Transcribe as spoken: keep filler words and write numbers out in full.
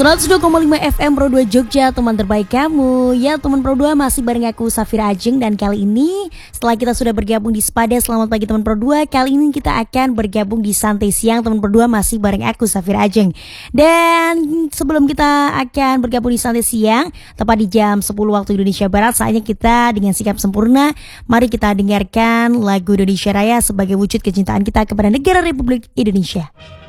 seratus dua koma lima F M Pro dua Jogja, teman terbaik kamu. Ya teman Pro dua, masih bareng aku Safira Ajeng. Dan kali ini setelah kita sudah bergabung di Sepada Selamat Pagi teman Pro dua, kali ini kita akan bergabung di Santai Siang teman Pro dua, masih bareng aku Safira Ajeng. Dan sebelum kita akan bergabung di Santai Siang tepat di jam sepuluh waktu Indonesia Barat, saatnya kita dengan sikap sempurna, mari kita dengarkan lagu Indonesia Raya sebagai wujud kecintaan kita kepada negara Republik Indonesia.